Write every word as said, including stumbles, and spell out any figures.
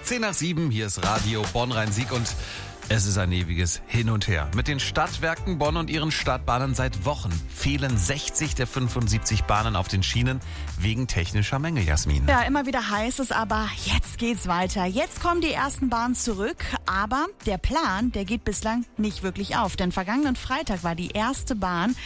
zehn nach sieben, hier ist Radio Bonn-Rhein-Sieg und es ist ein ewiges Hin und Her. Mit den Stadtwerken Bonn und ihren Stadtbahnen seit Wochen fehlen sechzig der fünfundsiebzig Bahnen auf den Schienen wegen technischer Mängel, Jasmin. Ja, immer wieder heißt es aber, jetzt geht's weiter. Jetzt kommen die ersten Bahnen zurück, aber der Plan, der geht bislang nicht wirklich auf. Denn vergangenen Freitag war die erste Bahn